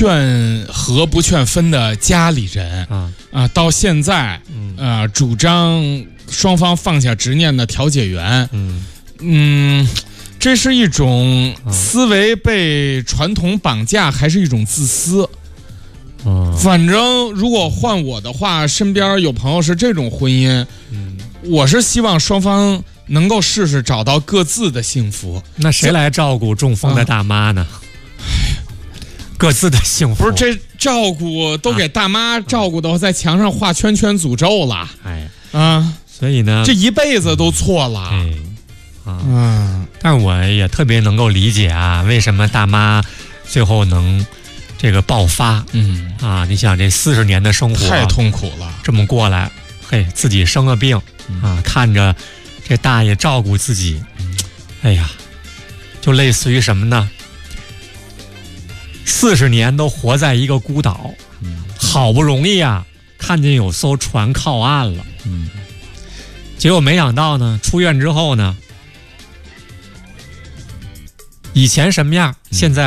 劝和不劝分的家里人到现在主张双方放下执念的调解员，这是一种思维被传统绑架，还是一种自私？反正如果换我的话，身边有朋友是这种婚姻，我是希望双方能够试试找到各自的幸福。 那谁来照顾中风的大妈呢？各自的幸福。 不是这照顾都给大妈照顾的，在墙上画圈圈诅咒了。 所以呢， 这一辈子都错了。 但我也特别能够理解啊，为什么大妈最后能这个爆发。你想这40年的生活太痛苦了， 这么过来，自己生了病看着这大爷照顾自己，哎呀，就类似于什么呢？40年都活在一个孤岛，好不容易看见有艘船靠岸了，结果没想到呢，出院之后呢，以前什么样，现在